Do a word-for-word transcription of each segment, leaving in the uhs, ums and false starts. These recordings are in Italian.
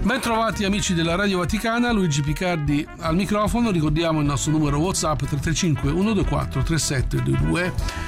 Ben trovati amici della Radio Vaticana, Luigi Picardi al microfono. Ricordiamo il nostro numero WhatsApp tre tre cinque uno due quattro tre sette due due.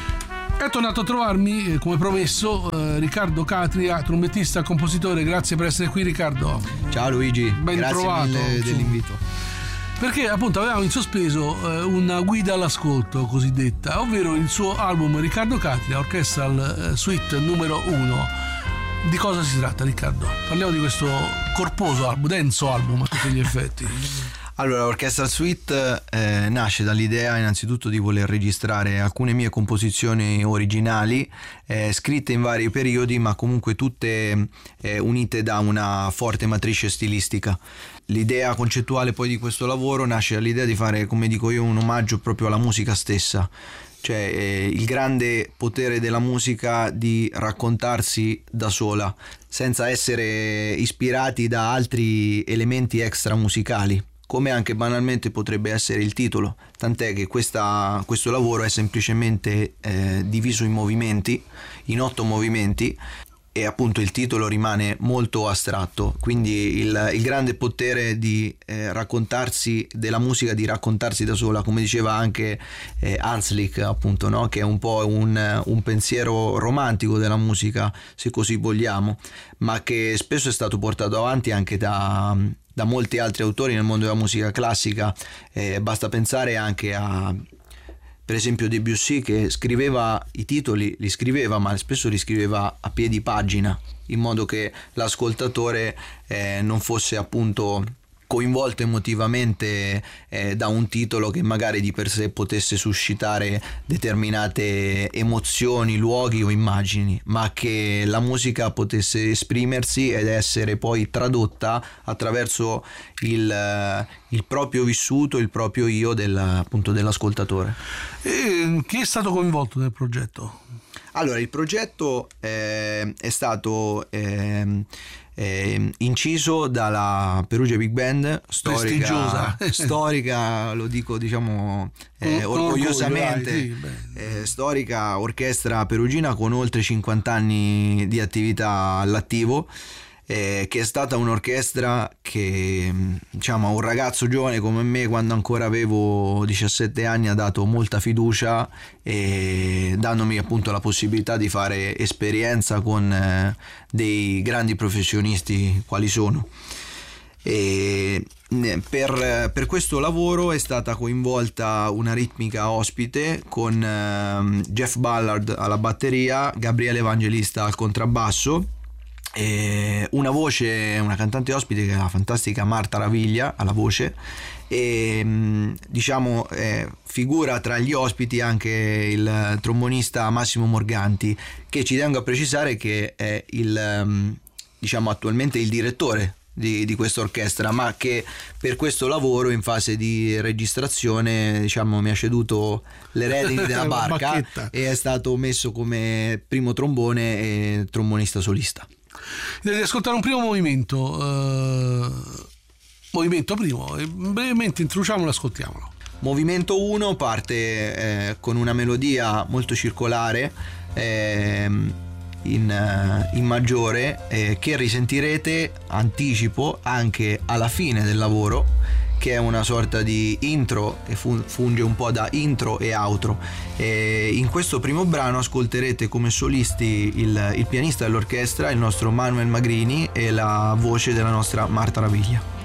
È tornato a trovarmi, eh, come promesso, eh, Riccardo Catria, trombettista, compositore. Grazie per essere qui, Riccardo. Ciao Luigi, ben grazie trovato, mille dell'invito. Perché appunto avevamo in sospeso eh, una guida all'ascolto cosiddetta, ovvero il suo album Riccardo Catria, Orchestral eh, Suite numero uno. Di cosa si tratta, Riccardo? Parliamo di questo corposo album, denso album a tutti gli effetti. Allora, Orchestral Suite eh, nasce dall'idea innanzitutto di voler registrare alcune mie composizioni originali, eh, scritte in vari periodi, ma comunque tutte eh, unite da una forte matrice stilistica. L'idea concettuale poi di questo lavoro nasce dall'idea di fare, come dico io, un omaggio proprio alla musica stessa. Cioè eh, il grande potere della musica di raccontarsi da sola, senza essere ispirati da altri elementi extra musicali, come anche banalmente potrebbe essere il titolo, tant'è che questa, questo lavoro è semplicemente eh, diviso in movimenti, in otto movimenti, e appunto il titolo rimane molto astratto, quindi il, il grande potere di eh, raccontarsi della musica, di raccontarsi da sola, come diceva anche eh, Hanslick, appunto, no? Che è un po' un, un pensiero romantico della musica, se così vogliamo, ma che spesso è stato portato avanti anche da, da molti altri autori nel mondo della musica classica. Eh, basta pensare anche a, per esempio, Debussy, che scriveva i titoli, li scriveva, ma spesso li scriveva a piedi pagina, in modo che l'ascoltatore eh, non fosse appunto coinvolto emotivamente eh, da un titolo che magari di per sé potesse suscitare determinate emozioni, luoghi o immagini, ma che la musica potesse esprimersi ed essere poi tradotta attraverso il, il proprio vissuto, il proprio io del, appunto dell'ascoltatore. E chi è stato coinvolto nel progetto? Allora, il progetto eh, è stato eh, eh, inciso dalla Perugia Big Band, storica, storica, lo dico diciamo eh, con, orgogliosamente, con sì, eh, storica orchestra perugina con oltre cinquanta anni di attività all'attivo. Eh, che è stata un'orchestra che, diciamo, a un ragazzo giovane come me, quando ancora avevo diciassette anni, ha dato molta fiducia, e dandomi appunto la possibilità di fare esperienza con eh, dei grandi professionisti quali sono. E per, per questo lavoro è stata coinvolta una ritmica ospite con eh, Jeff Ballard alla batteria, Gabriele Evangelista al contrabbasso, e una voce, una cantante ospite che è la fantastica Marta Raviglia alla voce, e diciamo eh, figura tra gli ospiti anche il trombonista Massimo Morganti, che ci tengo a precisare che è il, diciamo, attualmente il direttore di, di questa orchestra, ma che per questo lavoro in fase di registrazione, diciamo, mi ha ceduto le redini della barca e è stato messo come primo trombone e trombonista solista. Devi ascoltare un primo movimento, uh, movimento primo, e brevemente introduciamolo e ascoltiamolo. Movimento uno parte eh, con una melodia molto circolare eh, in, in maggiore eh, che risentirete, anticipo, anche alla fine del lavoro, che è una sorta di intro e funge un po' da intro e outro. E in questo primo brano ascolterete come solisti il, il pianista dell'orchestra, il nostro Manuel Magrini, e la voce della nostra Marta Raviglia.